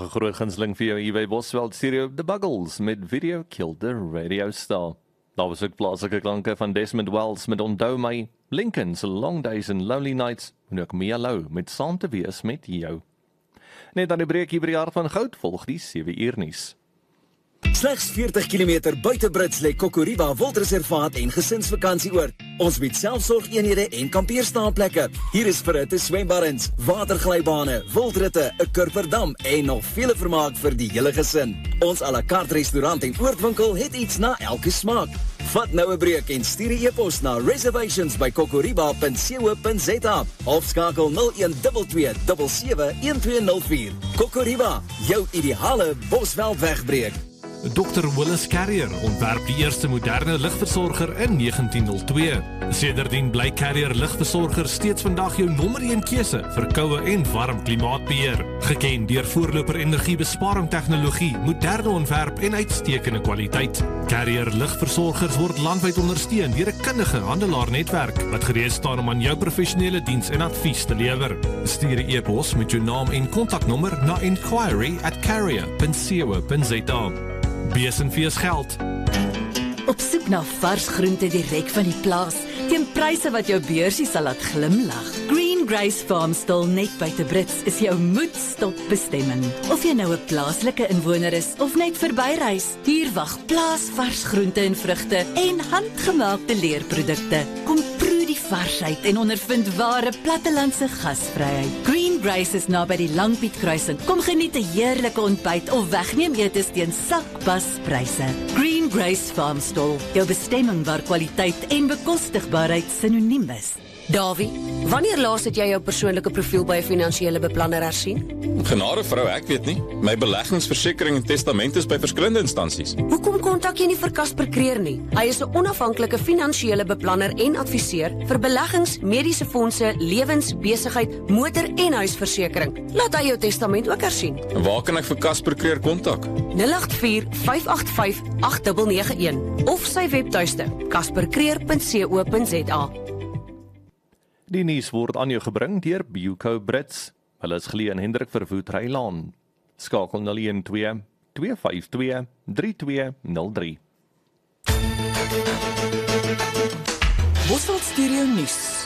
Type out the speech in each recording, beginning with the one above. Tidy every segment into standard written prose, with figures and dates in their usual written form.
'n groot gunsteling vir jou hier by Bosveld Stereo, The Buggles met Video Killed the Radio Star. Daar was ook plaaslike klanke van Desmond Wells met Onthou My, Lincoln's Long Days and Lonely Nights, en ook Mia Lou met Saam te wees met jou. Net aan die breek hier by die Hart van Goud volg die 7 uur nuus. Slegs 40 km buite Brits lê Kokoriba Wildreservaat en gesinsvakantieoord. Ons bied selfsorgeenhede en kampeerstaanplekke. Hier is verhitte swembaddens, waterglybane, wildritte, 'n kurverdam en nog vele vermaak vir die hele gesin. Ons à la carte restaurant en oordwinkel het iets na elke smaak. Vat nou 'n breek en stuur 'n e-pos na reservations@kokoriba.co.za of skakel 0122 771204. Kokoriba, jou ideale Bosveld wegbreek. Dr. Willis Carrier ontwerp die eerste moderne ligversorger in 1902. Sedertdien bly Carrier ligversorger steeds vandag jou nommer 1 keuse vir koue en warm klimaatbeheer. Geken deur voorloper energiebesparing tegnologie, moderne ontwerp en uitstekende kwaliteit. Carrier ligversorgers word landwyd ondersteun deur 'n kundige handelaarnetwerk wat gereed staan om aan jou professionele diens en advies te lewer. Stuur 'n e-pos met jou naam en kontaknommer na inquiry@carrier.co.za. Besenfees geld. Op soek na vars groente direk van die plaas, teen pryse wat jou beursie sal laat glimlag. Green Grace Farmstall net buite Brits is jou moedstop bestemming. Of jy nou 'n plaaslike inwoner is of net verbyreis, hier wag plaasvars groente en vrugte en handgemaakte leerprodukte. Kom proe die varsheid en ondervind ware plattelandse gasvryheid. Green Grace is naby die Langpiet kruising. Kom geniet 'n heerlike ontbyt of wegneem etes teen sakpaspryse. Green Grace Farmstall, jou bestemming waar kwaliteit en bekostigbaarheid synoniem is. Davie, wanneer laas het jy jou persoonlike profiel by 'n finansiële beplanner hersien? Genade vrou, ek weet nie. My beleggingsversekering en testament is by verskillende instansies. Hoekom kontak jy nie vir Casper Creer nie? Hy is 'n onafhanklike finansiële beplanner en adviseur vir beleggings, mediese fondse, lewens, besigheid, motor en huisversekering. Laat hy jou testament ook hersien. En waar kan ek vir Casper Creer kontak? 084-585-8991 of sy webtuiste caspercreer.co.za. Die nuus word aan jou gebring deur Buco Brits. Hulle is geleë in Hendrik Verwoerd Rylaan. Skakel 012 252 3203. Bosveld Stereo nuus.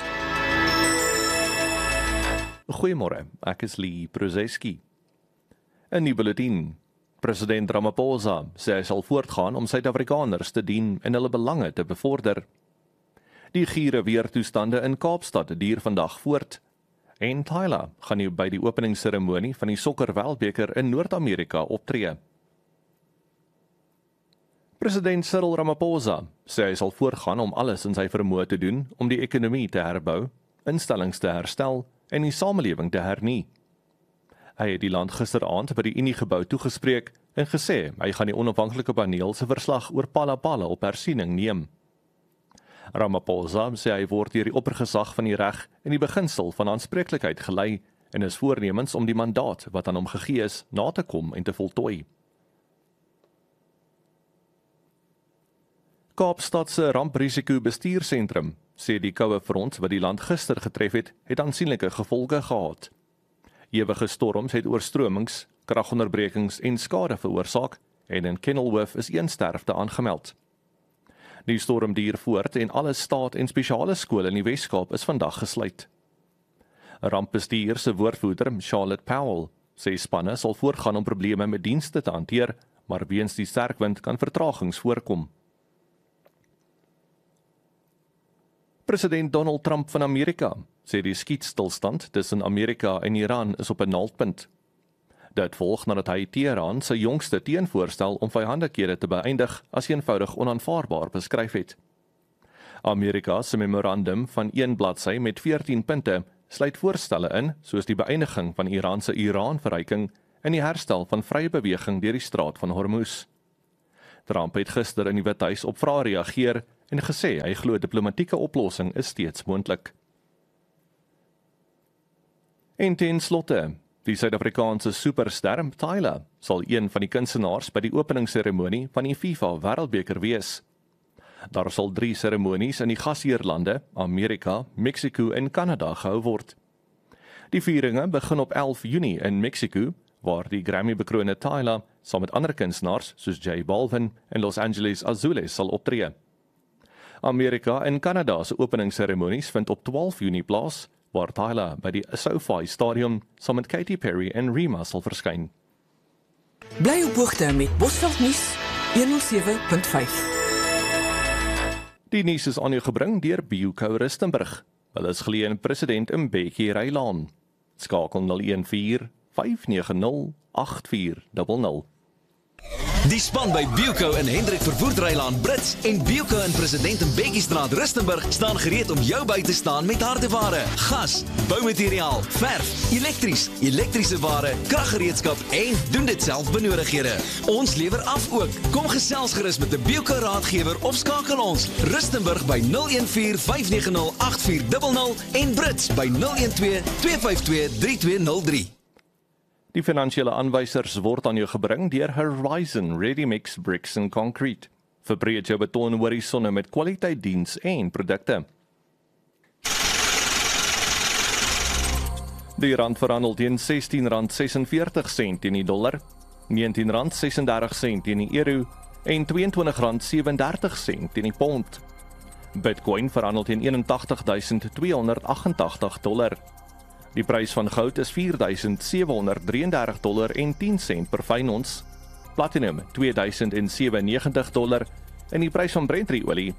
Goeiemôre, ek is Lee Prozeski. 'n Nuwe bulletin. President Ramaphosa sê hy sal voortgaan om Suid-Afrikaners te dien en hulle belange te bevorder. Die giere weertoestande in Kaapstad duur vandag voort. En Tyler gaan nu by die openingsseremonie van die Sokker Wêreldbeker in Noord-Amerika optree. President Cyril Ramaphosa sê hy sal voortgaan om alles in sy vermoë te doen om die ekonomie te herbou, instellings te herstel en die samelewing te hernie. Hy het die land gisteraand by die Uniegebou toegespreek en gesê hy gaan die onafhanklike paneel se verslag oor Palapala op hersiening neem. Ramaphosa sê hy word deur die oppergesag van die reg en die beginsel van aanspreeklikheid gelei en is voornemens om die mandaat wat aan hom gegee is na te kom en te voltooi. Kaapstad se ramprisiko bestuursentrum sê die koue front wat die land gister getref het aansienlike gevolge gehad. Ewige storms het oorstromings, kragonderbrekings en skade veroorsaak en in Kenilworth is 1 sterfte aangemeld. Die storm duur voort en alle staat- en spesiale skole in die Weskaap is vandag gesluit. Rampbestuur se woordvoerder, Charlotte Powell, sê spanne sal voortgaan om probleme met dienste te hanteer, maar weens die sterk wind kan vertragings voorkom. President Donald Trump van Amerika sê die skietstilstand tussen Amerika en Iran is op 'n nulpunt. Dit volg nadat hy Teheran sy jongste teenvoorstel om vyandighede te beëindig as eenvoudig onaanvaarbaar beskryf het. Amerika se memorandum van 1 bladsy met 14 punte sluit voorstelle in soos die beëindiging van Iran se uraanverryking en die herstel van vrye beweging deur die straat van Hormuz. Trump het gister in die Withuis op vrae reageer en gesê hy glo diplomatieke oplossing is steeds moontlik. En ten slotte, die Suid-Afrikaanse superster Tyler sal een van die kunstenaars by die openingsseremonie van die FIFA Wêreldbeker wees. Daar sal 3 seremonies in die gasheerlande, Amerika, Mexiko en Kanada gehou word. Die vieringe begin op 11 Junie in Mexiko, waar die Grammy-bekroonde Tyla saam met ander kunstenaars soos J Balvin en Los Angeles Azules sal optree. Amerika en Kanada se openingsseremonies vind op 12 Junie plaas, waar Tyla by die SoFi Stadium saam met Katy Perry en Rema sal verskyn. Bly op hoogte met Bosveld Nuus 107.5. Die nuus is aan jou gebring deur Bioco Rustenburg. Hulle is geleë in President Mbeki Rylaan. Skakel 014 590 8400. Die span by Bioco in Hendrik Verwoerd Rylaan Brits en Bioco in President Mbeki Straat Rustenburg staan gereed om jou by te staan met hardeware, gas, boumateriaal, verf, elektrische ware, kraggereedskap en doen dit self benodigdhede. Ons lewer af ook. Kom gesels gerus met 'n Bioco raadgewer of skakel ons Rustenburg by 014 590 8400 en Brits by 012 252 3203. Die finansiële aanwysers word aan jou gebring deur Horizon Ready Mix Bricks and Concrete. Verbreek jou beton horisonne met kwaliteit diens en produkte. Die rand verhandel teen R16.46 teen die dollar, R19.36 teen die euro en R22.37 teen die pond. Bitcoin verhandel teen $81,288. Die prys van goud is $4,733.10 per fyn ons, platinum $2,097 en die prys van Brent-olie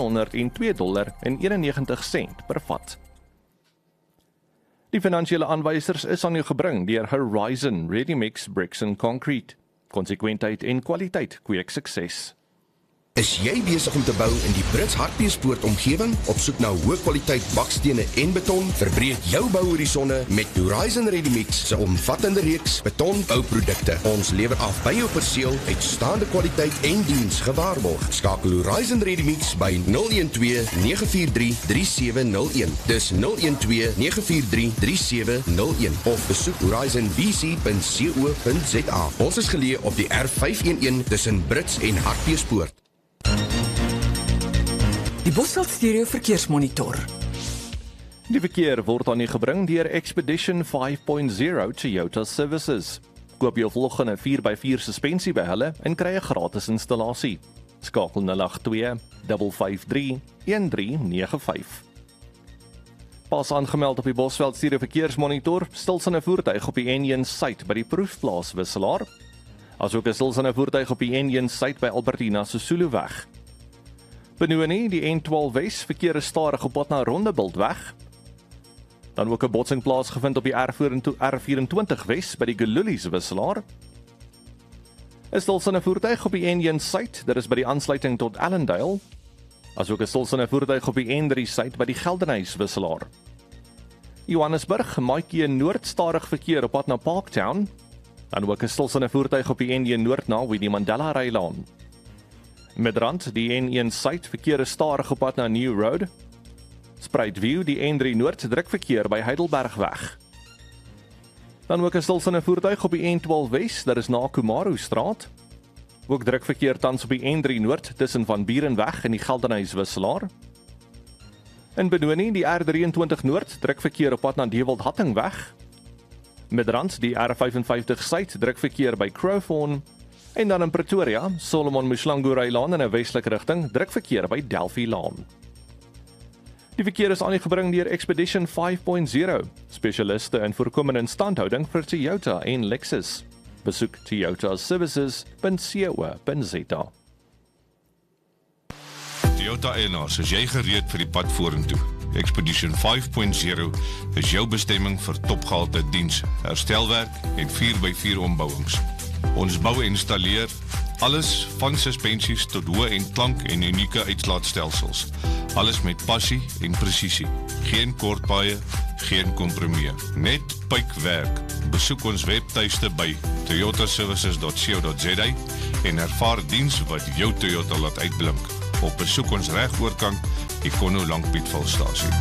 $102.91 per vat. Die finansiële aanwysers is aan jou gebring deur Horizon Ready Mix Bricks and Concrete. Konsekwentheid en kwaliteit kweek sukses. Is jy besig om te bou in die Brits Hartbeespoort omgewing? Op soek na hoë kwaliteit bakstene en beton? Verbreek jou bouhorisonne met Horizon Ready Mix se omvattende reeks betonbouprodukte. Ons lewer af by jou perseel uitstaande kwaliteit en diens gewaarborg. Skakel Horizon Ready Mix by 012 943 3701. Dis 012 943 3701 of besoek horizonbc.co.za. Ons is geleë op die R511 tussen Brits en Hartbeespoort. Die Bosveld Stereo Verkeersmonitor. Die verkeer word aan u gebring deur Expedition 5.0 Toyota Services. Koop jou volgende 4x4 suspensie by hulle en kry 'n gratis installasie. Skakel 082 553 1395. Pas aangemeld op die Bosveld Stereo Verkeersmonitor, stilstaan 'n voertuig op die N1 site by die proefplaas wisselaar. Asook 'n stilstaan voertuig op die N1 site by Albertina Sisuluweg. Benoni, die N12 Wes, verkeer is stadig op pad na Rondebultweg. Dan ook 'n botsing plaasgevind op die R24 Wes by die Gululies wisselaar. Is stilstaan 'n voertuig op die N1 site, dit is by die aansluiting tot Allendale. Asook 'n stilstaan voertuig op die N3 site by die Geldenhuys wisselaar. Johannesburg, Maatjie Noord stadig verkeer op pad na Parktown. Dan ook 'n stilstaan voertuig op die N1 Noord na Winnie Mandela Rylaan. Midrand, die N1 site verkeer is stadig op pad na New Road. Spruitview, die N3 Noord druk verkeer by Heidelbergweg. Dan ook 'n stilstaan voertuig op die N12 Wes, dit is na Kumaru Straat. Ook druk verkeer tans op die N3 Noord tussen Van Bierenweg en die Geldenhuys wisselaar. In Benoni, die R23 Noord druk verkeer op pad na Dewald Hattingweg. Midrand, die R55 Suid druk verkeer by Crowthorne. En dan in Pretoria, Solomon Mshlangu Rylaan in 'n westelike rigting, druk verkeer by Delphi Laan. Die verkeer is aan u gebring deur Expedition 5.0, spesialiste in voorkomende instandhouding vir Toyota en Lexus. Besoek toyotaservices.co.za. Toyota eienaars, is jy gereed vir die pad vorentoe? Expedition 5.0 is jou bestemming vir topgehalte diens, herstelwerk en 4x4 ombouings. Ons bou en installeer alles van suspensies tot hoë en klank en unieke uitlaatstelsels. Alles met passie en presisie. Geen kortpaaie, geen kompromie. Net puikwerk. Besoek ons webtuiste by toyotaservices.co.za en ervaar diens wat jou Toyota laat uitblink. Of besoek ons regoorkant die Kono Langpietvalstasie.